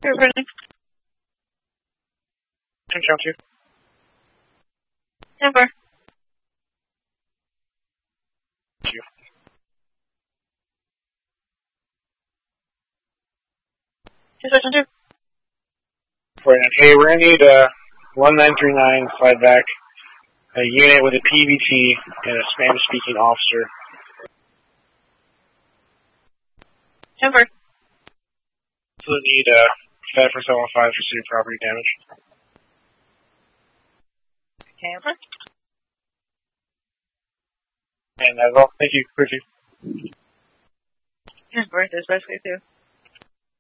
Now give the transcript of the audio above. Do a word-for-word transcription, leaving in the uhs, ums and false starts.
Here, Brittany. Ten count two. Ten four. Thank you. Two section two. Right, hey, we're gonna need uh one nine three nine slide back a unit with a P V T and a Spanish speaking officer. Ten four. So we need uh five for seven five for city property damage. Ten four. And that's all. Thank you. Appreciate it. His birthday's basically too.